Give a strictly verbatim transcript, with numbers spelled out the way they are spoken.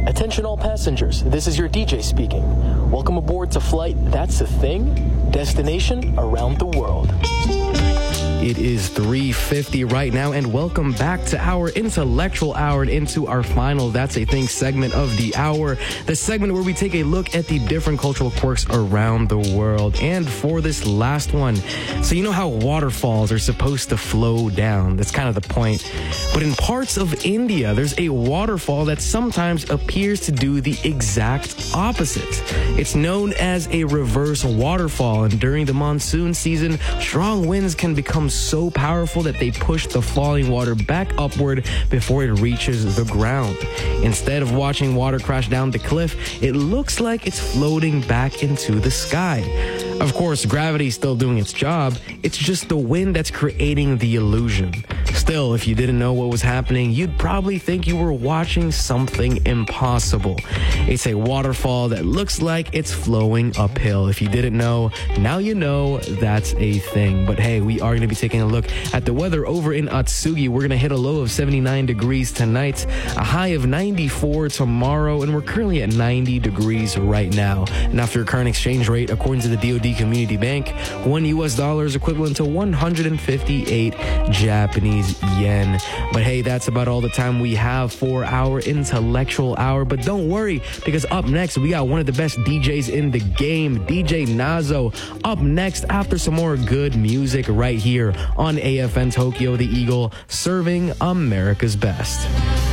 Attention all passengers, this is your D J speaking. Welcome aboard to Flight That's a Thing, destination around the world. It is three fifty right now, and welcome back to our intellectual hour and into our final That's a Thing segment of the hour, the segment where we take a look at the different cultural quirks around the world. And for this last one, so you know how waterfalls are supposed to flow down, that's kind of the point. But in parts of India, there's a waterfall that sometimes appears to do the exact opposite. It's known as a reverse waterfall, and during the monsoon season, strong winds can become so powerful that they push the falling water back upward before it reaches the ground. Instead of watching water crash down the cliff, it looks like it's floating back into the sky. Of course, gravity's still doing its job. It's just the wind that's creating the illusion. Still, if you didn't know what was happening, you'd probably think you were watching something impossible. It's a waterfall that looks like it's flowing uphill. If you didn't know, now you know that's a thing. But hey, we are going to be taking a look at the weather over in Atsugi. We're going to hit a low of seventy-nine degrees tonight, a high of ninety-four tomorrow, and we're currently at ninety degrees right now. And after current exchange rate, according to the D O D Community Bank, one U S dollar is equivalent to one hundred fifty-eight Japanese yen. But hey, that's about all the time we have for our intellectual hour. But don't worry, because up next, we got one of the best D Js in the game, D J Nazo, up next after some more good music right here on A F N Tokyo, the Eagle, serving America's best.